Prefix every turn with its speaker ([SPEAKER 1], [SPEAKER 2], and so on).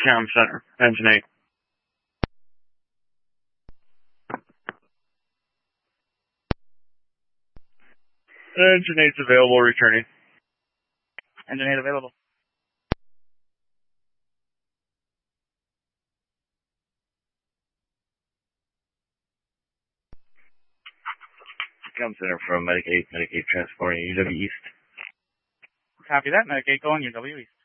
[SPEAKER 1] Cam Center, Engine 8. Engine 8's available, returning.
[SPEAKER 2] Engine 8 available.
[SPEAKER 3] Cam Center from Medic 8 transporting UW East.
[SPEAKER 2] Copy that, Medic 8 going UW East.